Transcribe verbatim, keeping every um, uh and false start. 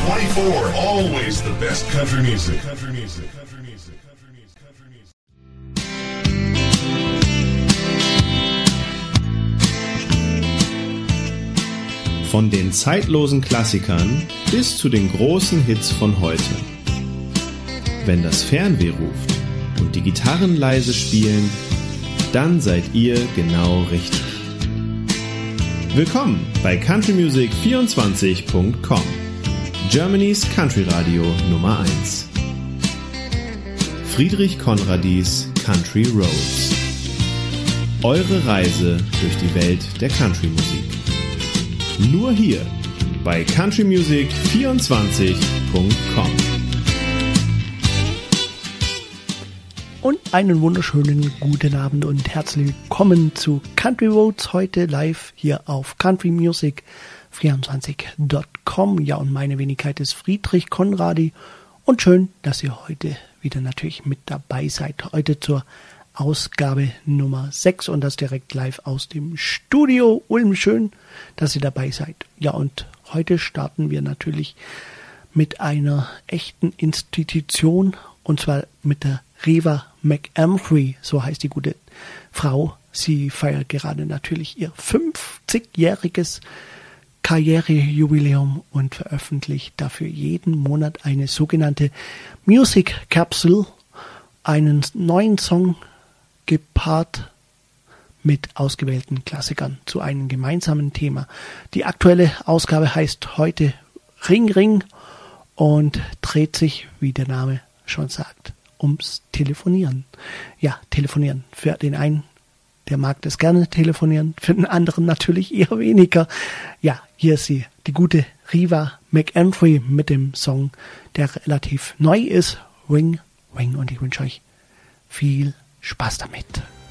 twenty-four, always the best country music. Country music. Country music. Country music. Country music. Von den zeitlosen Klassikern bis zu den großen Hits von heute. Wenn das Fernweh ruft und die Gitarren leise spielen, dann seid ihr genau richtig. Willkommen bei country music vierundzwanzig punkt com, Germany's Country Radio Nummer eins. Friedrich Conradis Country Roads. Eure Reise durch die Welt der Country-Musik. Nur hier bei country music vierundzwanzig punkt com. Und einen wunderschönen guten Abend und herzlich willkommen zu Country Roads, heute live hier auf country music vierundzwanzig punkt com. Ja, und meine Wenigkeit ist Friedrich Conradi und schön, dass ihr heute wieder natürlich mit dabei seid. Heute zur Ausgabe Nummer sechs und das direkt live aus dem Studio Ulm. Schön, dass ihr dabei seid. Ja, und heute starten wir natürlich mit einer echten Institution und zwar mit der Reva McElmfrey, so heißt die gute Frau. Sie feiert gerade natürlich ihr fünfzigjähriges Karrierejubiläum und veröffentlicht dafür jeden Monat eine sogenannte Music Capsule, einen neuen Song gepaart mit ausgewählten Klassikern zu einem gemeinsamen Thema. Die aktuelle Ausgabe heißt heute Ring Ring und dreht sich, wie der Name schon sagt, ums Telefonieren. Ja, telefonieren. Für den einen, der mag das gerne telefonieren, für den anderen natürlich eher weniger. Ja, hier ist sie, die gute Reva McElmfrey mit dem Song, der relativ neu ist, Ring Ring. Und ich wünsche euch viel Spaß damit.